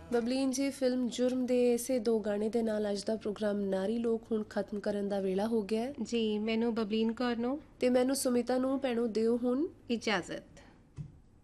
ਬਬਲੀਨ ਜੀ, ਫਿਲਮ ਜੁਰਮ ਦੇ ਇਸੇ 2 ਗਾਣੇ ਦੇ ਨਾਲ ਅੱਜ ਦਾ ਪ੍ਰੋਗਰਾਮ ਨਾਰੀ ਲੋਕ ਹੁਣ ਖਤਮ ਕਰਨ ਦਾ ਵੇਲਾ ਹੋ ਗਿਆ ਹੈ ਜੀ। ਮੈਨੂੰ ਬਬਲੀਨ ਕੌਰ ਨੂੰ ਤੇ ਮੈਨੂੰ ਸੁਮਿਤਾ ਨੂੰ ਭੈਣੋ ਦਿਓ ਹੁਣ ਇਜਾਜ਼ਤ।